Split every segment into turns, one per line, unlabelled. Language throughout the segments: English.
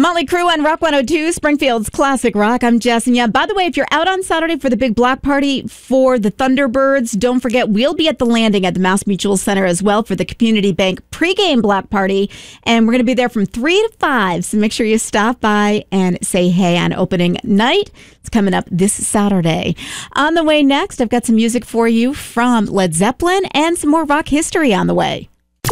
Motley Crue on Rock 102, Springfield's Classic Rock. I'm Jess, and yeah, by the way, if you're out on Saturday for the big block party for the Thunderbirds, don't forget we'll be at the Landing at the Mass Mutual Center as well for the Community Bank pregame block party, and we're going to be there from 3 to 5, so make sure you stop by and say hey on opening night. It's coming up this Saturday. On the way next, I've got some music for you from Led Zeppelin and some more rock history on the way.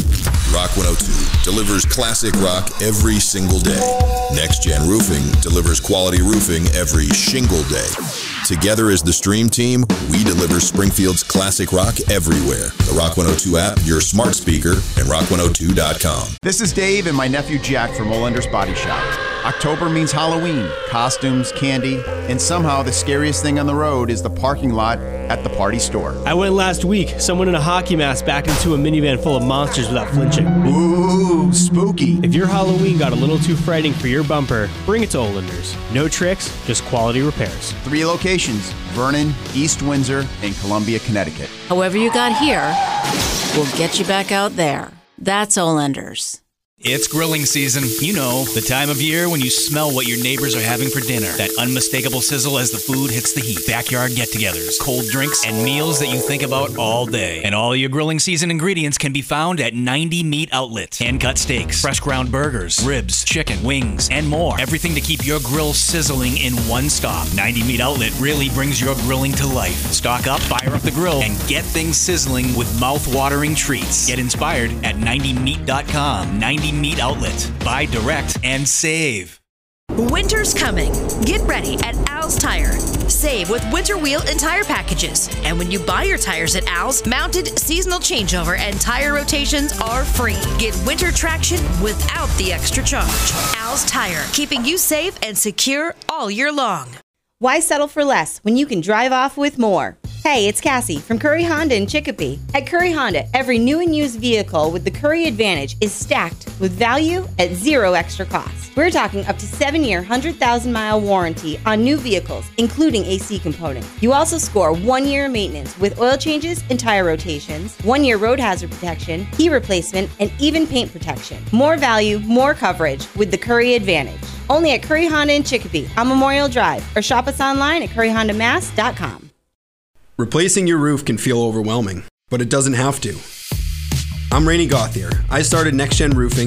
Rock 102 delivers classic rock every single day. Next Gen Roofing delivers quality roofing every shingle day. Together as the Stream Team, we deliver Springfield's classic rock everywhere. The Rock 102 app, your smart speaker, and rock102.com.
This is Dave and my nephew Jack from Olender's Body Shop. October means Halloween, costumes, candy, and somehow the scariest thing on the road is the parking lot at the party store.
I went last week. Someone in a hockey mask backed into a minivan full of monsters without flinching.
Ooh, spooky.
If your Halloween got a little too frightening for your bumper, bring it to Olender's. No tricks, just quality repairs.
3 locations, Vernon, East Windsor, and Columbia, Connecticut.
However you got here, we'll get you back out there. That's Olender's.
It's grilling season. You know, the time of year when you smell what your neighbors are having for dinner. That unmistakable sizzle as the food hits the heat. Backyard get-togethers, cold drinks, and meals that you think about all day. And all your grilling season ingredients can be found at 90 Meat Outlet. Hand-cut steaks, fresh ground burgers, ribs, chicken, wings, and more. Everything to keep your grill sizzling in one stop. 90 Meat Outlet really brings your grilling to life. Stock up, fire up the grill, and get things sizzling with mouth-watering treats. Get inspired at 90meat.com. 90 Meat Outlet. Buy direct and save.
Winter's coming. Get ready at Al's Tire. Save with winter wheel and tire packages. And when you buy your tires at Al's, mounted seasonal changeover and tire rotations are free. Get winter traction without the extra charge. Al's Tire, keeping you safe and secure all year long.
Why settle for less when you can drive off with more? Hey, it's Cassie from Curry Honda in Chicopee. At Curry Honda, every new and used vehicle with the Curry Advantage is stacked with value at zero extra cost. We're talking up to 7-year, 100,000-mile warranty on new vehicles, including AC components. You also score 1 year maintenance with oil changes and tire rotations, 1 year road hazard protection, key replacement, and even paint protection. More value, more coverage with the Curry Advantage. Only at Curry Honda in Chicopee on Memorial Drive, or shop us online at curryhondamass.com.
Replacing your roof can feel overwhelming, but it doesn't have to. I'm Rainey Gauthier. I started Next Gen Roofing